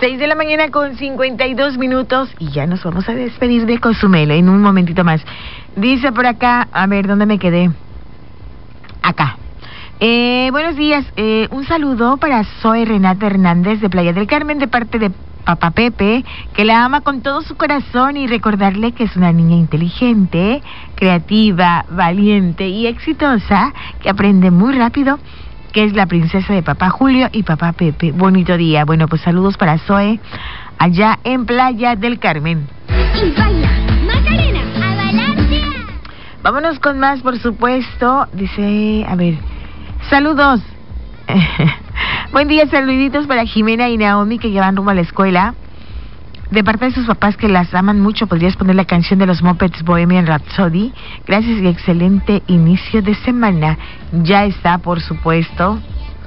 6 de la mañana con 52 minutos y ya nos vamos a despedir de Cozumel en un momentito más. Dice por acá, a ver, ¿dónde me quedé? Acá. Buenos días, un saludo para Zoe Renata Hernández de Playa del Carmen de parte de Papá Pepe, que la ama con todo su corazón, y recordarle que es una niña inteligente, creativa, valiente y exitosa, que aprende muy rápido, que es la princesa de Papá Julio y Papá Pepe. Bonito día. Bueno, pues saludos para Zoe allá en Playa del Carmen. Y baila, Macarena, a bailar ya. Vámonos con más, por supuesto. Dice, a ver, saludos. Buen día, saluditos para Jimena y Naomi, que llevan rumbo a la escuela. De parte de sus papás, que las aman mucho, podrías poner la canción de los Muppets, Bohemian Rhapsody. Gracias y excelente inicio de semana. Ya está, por supuesto.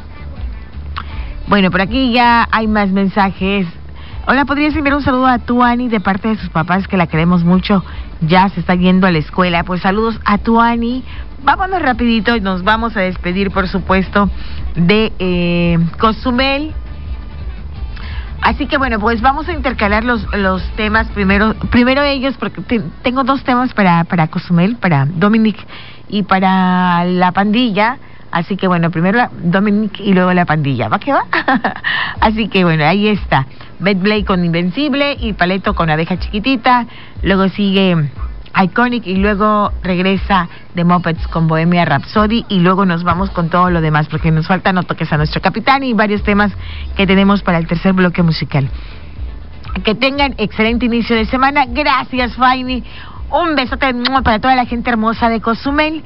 Bueno, por aquí ya hay más mensajes. Hola, ¿podrías enviar un saludo a Tuani de parte de sus papás, que la queremos mucho? Ya se está yendo a la escuela. Pues saludos a Tuani. Vámonos rapidito y nos vamos a despedir, por supuesto, de Cozumel. Así que bueno, pues vamos a intercalar los temas primero ellos, porque tengo dos temas para Cozumel, para Dominic y para la pandilla. Así que bueno, primero Dominic y luego la pandilla. ¿Va que va? Así que bueno, ahí está. Beth Blake con Invencible y Paleto con Abeja Chiquitita. Luego sigue Iconic y luego regresa The Muppets con Bohemia Rhapsody, y luego nos vamos con todo lo demás, porque nos falta No Toques a Nuestro Capitán y varios temas que tenemos para el tercer bloque musical. Que tengan excelente inicio de semana. Gracias, Faini. Un besote para toda la gente hermosa de Cozumel.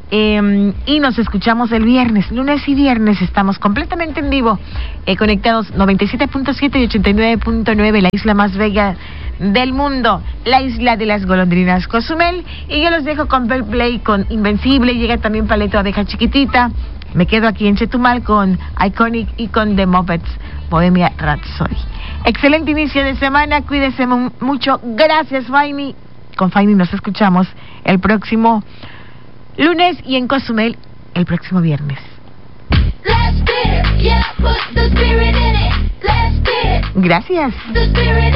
Y nos escuchamos el viernes, lunes y viernes estamos completamente en vivo, conectados 97.7 y 89.9, la isla más bella del mundo, la isla de las golondrinas, Cozumel. Y yo los dejo con Bell Play, con Invencible. Llega también Paleto, Abeja Chiquitita. Me quedo aquí en Chetumal con Iconic y con The Muppets, Bohemia Rhapsody. Excelente inicio de semana, cuídese mucho. Gracias, Faini. Con Faini nos escuchamos el próximo lunes y en Cozumel el próximo viernes. Gracias.